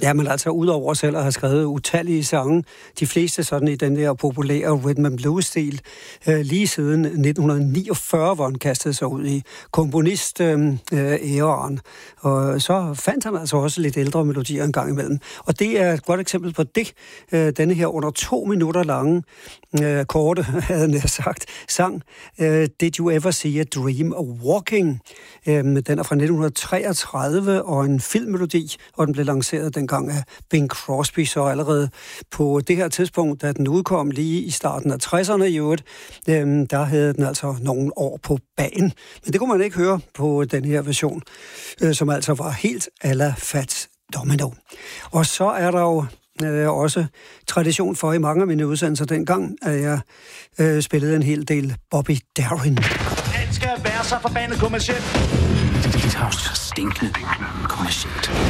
Ja, men altså udover selv at have skrevet utallige sange, de fleste sådan i den der populære rhythm and blues-stil, lige siden 1949, hvor han kastede sig ud i komponist-æraen. Og så fandt han altså også lidt ældre melodier en gang imellem. Og det er et godt eksempel på det. Denne her under 2 minutter lange, korte, havde jeg sagt, sang Did You Ever See a Dream of Walking? Den er fra 1933 og en filmmelodi, og den blev lanceret dengang af Bing Crosby, så allerede på det her tidspunkt, da den udkom lige i starten af 60'erne i øvrigt, der havde den altså nogle år på bagen. Men det kunne man ikke høre på den her version, som altså var helt a la Fats Domino. Og så er der jo også tradition for i mange af mine udsendelser dengang, at jeg spillede en hel del Bobby Darin. Den skal være så forbandet kommercielt. Det er så stinkende kommercielt.